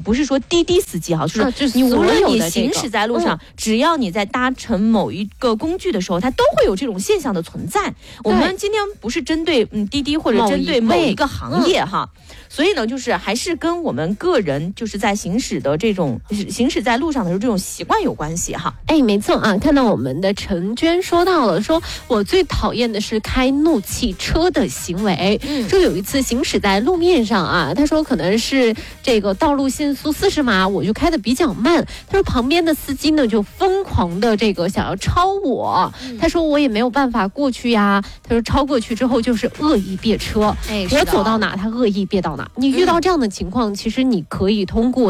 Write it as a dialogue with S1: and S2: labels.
S1: 不是说滴滴司机哈，就是你无论你行驶在路上，只要你在搭乘某一个工具的时候，它都会有这种现象的存在。我们今天不是针对滴滴或者针对某一个行业哈，所以呢，就是还是跟我们个人就是在行驶在路上的时候这种习惯有关系哈。
S2: 哎，没错啊，看到我们的陈娟说到了，说我最讨厌的是开怒气车的行为。说有一次行驶在路面上啊，他说可能是这个道路限速40码，我就开的比较慢。他说旁边的司机呢就疯狂的这个想要超我，他说我也没有办法过去呀。他说超过去之后就是恶意别车，我走到哪他恶意别到哪。你遇到这样的情况，其实你可以通过